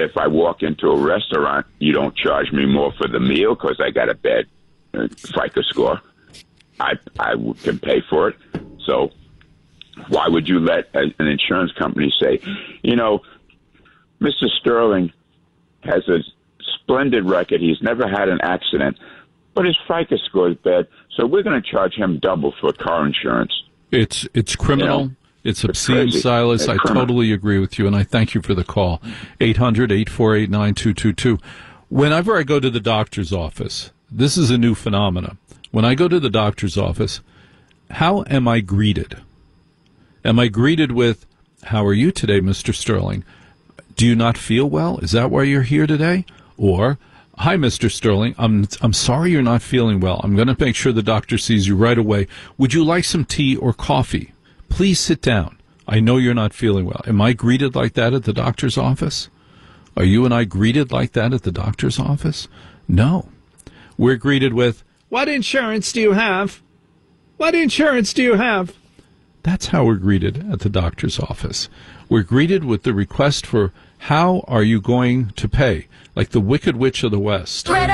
if I walk into a restaurant, you don't charge me more for the meal because I got a bad FICO score. I can pay for it. So why would you let an insurance company say, Mr. Sterling has a splendid record. He's never had an accident, but his FICO score is bad, so we're going to charge him double for car insurance. It's criminal. It's obscene, Silas. I totally agree with you, and I thank you for the call. 800-848-9222. Whenever I go to the doctor's office, this is a new phenomenon. When I go to the doctor's office, how am I greeted? Am I greeted with, "How are you today, Mr. Sterling? Do you not feel well? Is that why you're here today?" Or, "Hi, Mr. Sterling. I'm sorry you're not feeling well. I'm going to make sure the doctor sees you right away. Would you like some tea or coffee? Please sit down. I know you're not feeling well." Am I greeted like that at the doctor's office? Are you and I greeted like that at the doctor's office? No. We're greeted with, "What insurance do you have? What insurance do you have?" That's how we're greeted at the doctor's office. We're greeted with the request for, "How are you going to pay?" Like the Wicked Witch of the West.